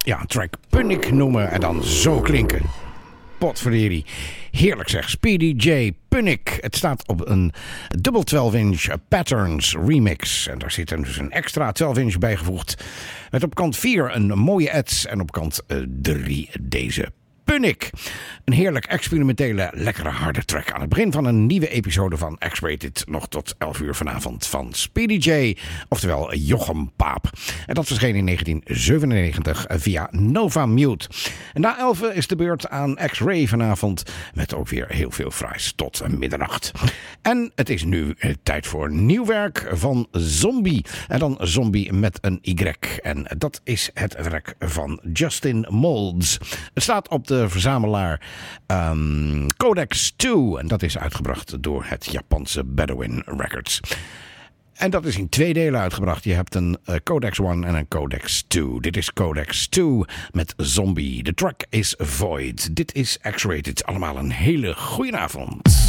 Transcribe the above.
ja, een track Punic noemen en dan zo klinken. Potverdorie. Heerlijk zeg. Speedy J. Punic. Het staat op een dubbel 12-inch Patterns remix. En daar zit dus een extra 12-inch bijgevoegd. Met op kant 4 een mooie ads en op kant 3 deze Punic. Een heerlijk experimentele, lekkere harde track aan het begin van een nieuwe episode van X-Rated. Nog tot 11 uur vanavond van Speedy J, oftewel Jochem Paap. En dat verscheen in 1997 via Nova Mute. En na 11 is de beurt aan X-Ray vanavond met ook weer heel veel fraais tot middernacht. En het is nu tijd voor nieuw werk van Zombie. En dan Zombie met een Y. En dat is het werk van Justin Molds. Het staat op de verzamelaar Codex 2. En dat is uitgebracht door het Japanse Bedouin Records. En dat is in 2 delen uitgebracht. Je hebt een Codex 1 en een Codex 2. Dit is Codex 2 met Zombie. De track is Void. Dit is X-Rated. Allemaal een hele goede avond.